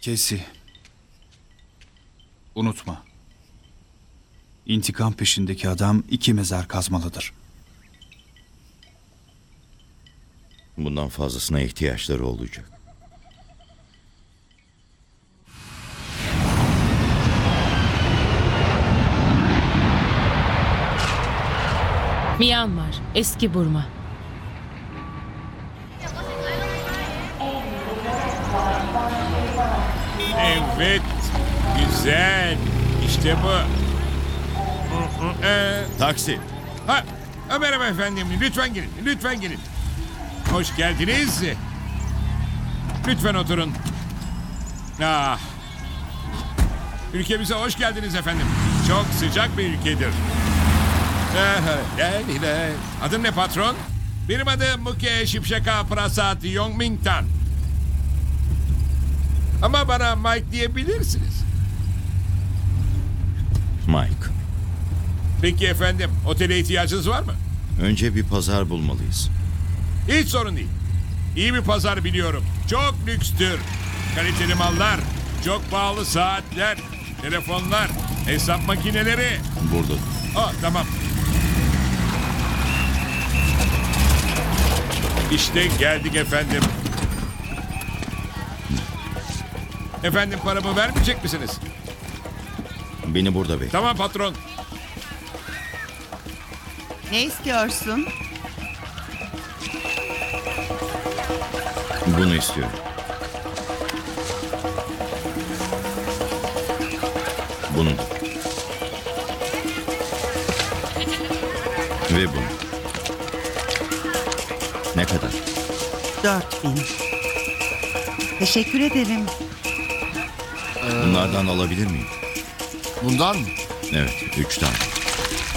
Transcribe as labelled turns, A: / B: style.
A: Casey. Unutma. İntikam peşindeki adam 2 mezar kazmalıdır.
B: Bundan fazlasına ihtiyaçları olacak.
C: Myanmar, eski Burma.
D: Evet, güzel. İşte bu.
B: Taksi.
D: Merhaba efendim. Lütfen gelin, lütfen gelin. Hoş geldiniz. Lütfen oturun. Ah. Ülkemize hoş geldiniz efendim. Çok sıcak bir ülkedir. Adın ne patron? Benim adım Muke Şipşaka Prasad Yongmingtan. Ama bana Mike diyebilirsiniz.
B: Mike.
D: Peki efendim, otele ihtiyacınız var mı?
B: Önce bir pazar bulmalıyız.
D: Hiç sorun değil. İyi bir pazar biliyorum. Çok lükstür. Kaliteli mallar, çok pahalı saatler, telefonlar, hesap makineleri.
B: Burada.
D: Tamam. İşte geldik efendim. Efendim paramı vermeyecek misiniz?
B: Beni burada bekle.
D: Tamam patron.
E: Ne istiyorsun?
B: Bunu istiyorum. Bunu da. Ve bunu. Ne kadar?
E: 4000. Teşekkür ederim.
B: Bunlardan alabilir miyim?
F: Bundan mı?
B: Evet, 3 tane.